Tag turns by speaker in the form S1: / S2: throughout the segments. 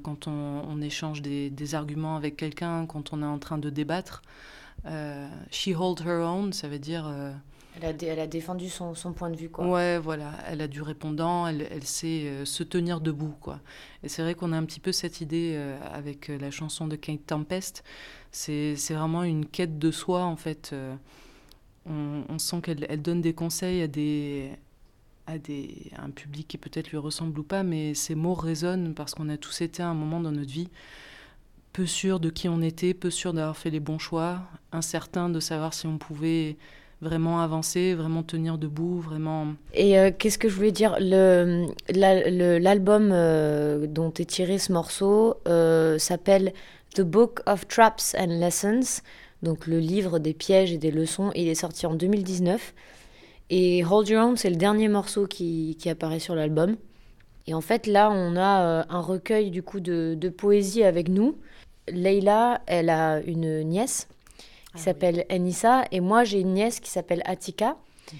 S1: Quand on échange des arguments avec quelqu'un, quand on est en train de débattre, she hold her own, ça veut dire...
S2: Elle a défendu son point de vue, quoi.
S1: Ouais, voilà, elle a du répondant, elle sait se tenir debout, quoi. Et c'est vrai qu'on a un petit peu cette idée avec la chanson de Kate Tempest. C'est vraiment une quête de soi, en fait. On sent qu'elle donne des conseils à un public qui peut-être lui ressemble ou pas, mais ces mots résonnent parce qu'on a tous été à un moment dans notre vie peu sûrs de qui on était, peu sûrs d'avoir fait les bons choix, incertains de savoir si on pouvait vraiment avancer, vraiment tenir debout, vraiment...
S2: Et qu'est-ce que je voulais dire, l'album dont est tiré ce morceau s'appelle The Book of Traps and Lessons, donc le livre des pièges et des leçons, et il est sorti en 2019. Et Hold Your Own, c'est le dernier morceau qui apparaît sur l'album. Et en fait, là, on a un recueil du coup de poésie avec nous. Leïla, elle a une nièce qui s'appelle Enissa, et moi, j'ai une nièce qui s'appelle Atika.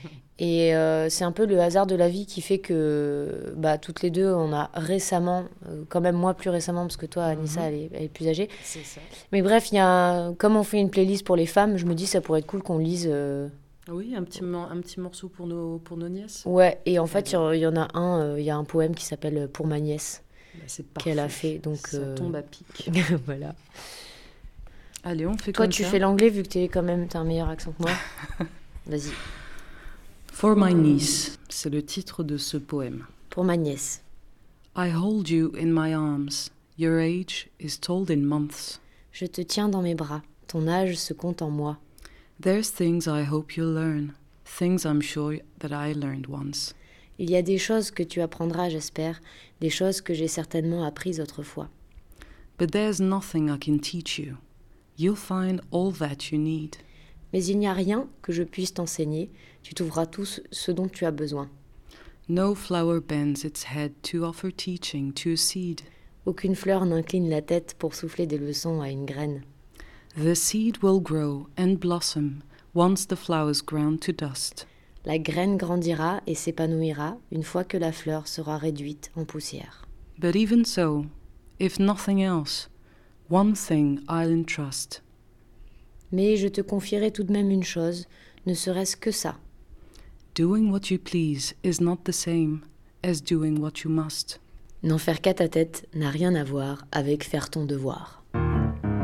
S2: Et c'est un peu le hasard de la vie qui fait que toutes les deux, on a récemment, quand même moi plus récemment, parce que toi, Anissa, elle est plus âgée.
S1: C'est ça.
S2: Mais bref, comme on fait une playlist pour les femmes, je me dis ça pourrait être cool qu'on lise...
S1: Oui, un petit morceau pour nos nièces.
S2: Ouais, et en fait, il y en a il y a un poème qui s'appelle Pour ma nièce,
S1: c'est parfait.
S2: qu'elle a fait. Donc,
S1: ça tombe à pic.
S2: Voilà.
S1: Allez, on fait
S2: Toi,
S1: comme ça.
S2: tu fais l'anglais vu que t'as un meilleur accent que moi. Vas-y.
S1: For my niece, c'est le titre de ce poème.
S2: Pour ma nièce.
S1: I hold you in my arms. Your age is told in months.
S2: Je te tiens dans mes bras. Ton âge se compte en mois.
S1: There's things I hope you'll learn. Things I'm sure that I learned once.
S2: Il y a des choses que tu apprendras, j'espère. Des choses que j'ai certainement apprises autrefois.
S1: But there's nothing I can teach you. You'll find all that you need.
S2: Mais il n'y a rien que je puisse t'enseigner. Tu trouveras tout ce dont tu as besoin.
S1: No flower bends its head to offer teaching to a seed.
S2: Aucune fleur n'incline la tête pour souffler des leçons à une graine.
S1: The seed will grow and blossom once the flower's ground to dust.
S2: La graine grandira et s'épanouira une fois que la fleur sera réduite en poussière.
S1: But even so, if nothing else, one thing I'll entrust.
S2: Mais je te confierai tout de même une chose, ne serait-ce que ça.
S1: Doing what you please is not the same as doing what you must.
S2: N'en faire qu'à ta tête n'a rien à voir avec faire ton devoir.